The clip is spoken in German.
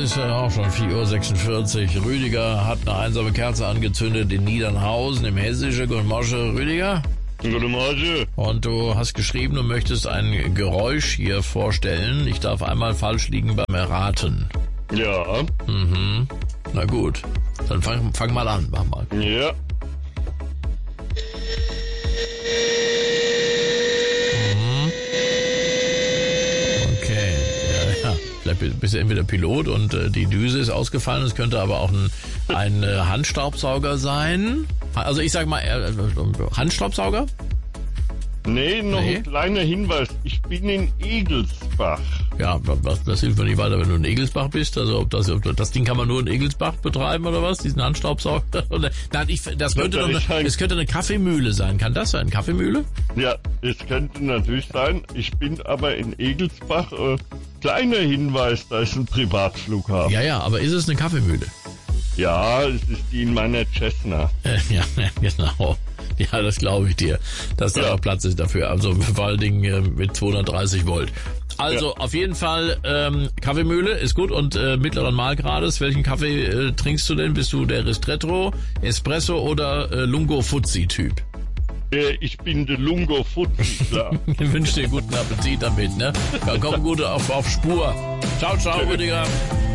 ist ja auch schon 4:46 Uhr. Rüdiger hat eine einsame Kerze angezündet in Niedernhausen im Hessischen. Guten Morgen, Rüdiger. Guten Morgen. Und du hast geschrieben, du möchtest ein Geräusch hier vorstellen. Ich darf einmal falsch liegen beim Erraten. Ja. Mhm. Na gut, dann fang mal an, mach mal. Ja. Okay, ja. Vielleicht bist du entweder Pilot und die Düse ist ausgefallen. Es könnte aber auch ein Handstaubsauger sein. Also ich sag mal, Handstaubsauger? Nee, noch ein kleiner Hinweis. Ich bin in Egelsbach. Ja, das hilft mir nicht weiter, wenn du in Egelsbach bist. Also ob das Ding kann man nur in Egelsbach betreiben oder was? Diesen Handstaubsauger? Nein, das könnte eine Kaffeemühle sein. Kann das sein? Kaffeemühle? Ja, es könnte natürlich sein. Ich bin aber in Egelsbach. Kleiner Hinweis, da ist ein Privatflughafen. Ja, aber ist es eine Kaffeemühle? Ja, es ist die in meiner Cessna. Ja, genau. Ja, das glaube ich dir, dass da auch Platz ist dafür. Also vor allen Dingen mit 230 Volt. Also auf jeden Fall Kaffeemühle ist gut und mittleren Mahlgrades. Welchen Kaffee trinkst du denn? Bist du der Ristretto, Espresso oder Lungo Fuzzi Typ? Ich bin der Lungo Fuzzi, klar. Ich wünsche dir guten Appetit damit, ne? Ja, komm gut auf Spur. Ciao, Rüdiger.